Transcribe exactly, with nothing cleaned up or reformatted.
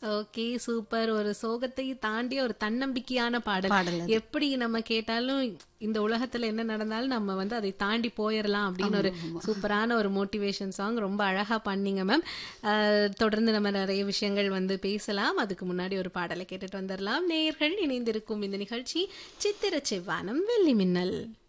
Okay, super. ஒரு சோகத்தை தாண்டிய ஒரு தன்னம்பிக்கையான பாடல். பாடல் அது. எப்படி நம்ம கேட்டாலும் இந்த உலகத்துல என்ன நடந்தாலும் நம்ம வந்து அதை தாண்டி போயிடலாம் அப்படின்னு ஒரு சூப்பரான ஒரு மோட்டிவேஷன் சாங். ரொம்ப அழகா பண்ணீங்க மேம். தொடர்ந்து நம்ம நிறைய விஷயங்கள் வந்து பேசலாம். அதுக்கு முன்னாடி ஒரு பாடலை கேட்டுட்டு வந்துடலாம். நேயர்கள் இணைந்திருக்கும் இந்த நிகழ்ச்சி சித்திர செவ்வானம் வெள்ளி மின்னல்.